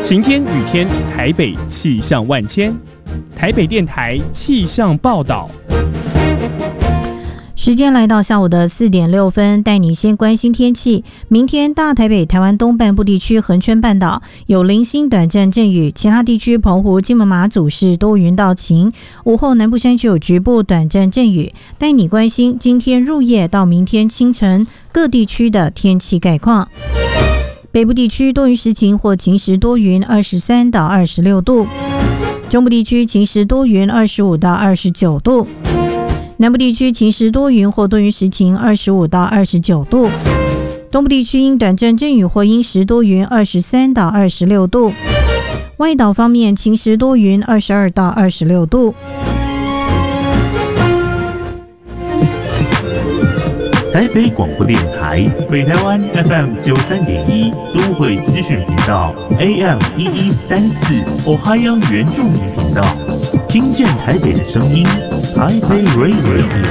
晴天雨天，台北气象万千。台北电台气象报道。 时间来到下午的4点6分，带你先关心天气。明天大台北、台湾东半部地区、恒春半岛有零星短暂阵雨，其他地区澎湖、金门、马祖是多云到晴。午后南部山区有局部短暂阵雨。带你关心今天入夜到明天清晨各地区的天气概况。北部地区多云时晴或晴时多云，23到26度；中部地区晴时多云，25到29度；南部地区晴时多云或多云时晴，25到29度；东部地区因短暂阵雨或阴时多云，23到26度；外岛方面晴时多云，22到26度。 台北广播电台北台湾 FM93.1 都会资讯频道 AM1134 Ohio 原住民频道，听见台北的声音，台北 Radio。